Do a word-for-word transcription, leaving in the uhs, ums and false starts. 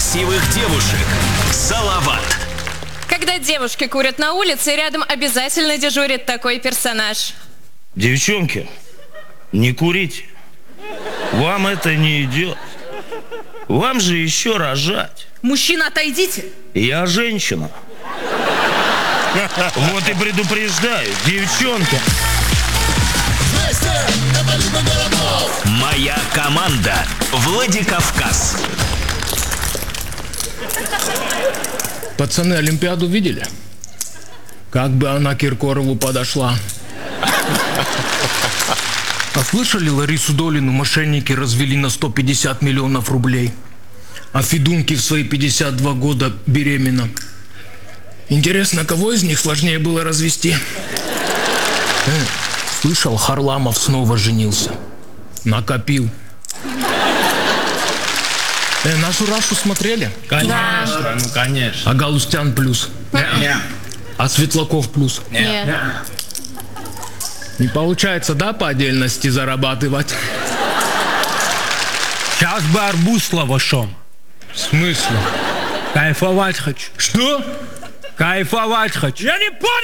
красивых девушек. Салават. Когда девушки курят на улице, рядом обязательно дежурит такой персонаж. Девчонки, не курите. Вам это не идет. Вам же еще рожать. Мужчина, отойдите. Я женщина. Вот и предупреждаю, девчонки. Моя команда. Владикавказ. Пацаны, Олимпиаду видели? Как бы она Киркорову подошла. А слышали, Ларису Долину мошенники развели на сто пятьдесят миллионов рублей? А Федунки в свои пятьдесят два года беременна. Интересно, кого из них сложнее было развести? Э, слышал, Харламов снова женился. Накопил. Э, нашу Рашу смотрели? Конечно, да. Ну конечно. А Галустян плюс? Не. А Светлаков плюс? Нет. Не получается, да, по отдельности зарабатывать? Сейчас бы арбуз с лавашом. В смысле? Кайфовать хочу. Что? Кайфовать хочу. Я не понял!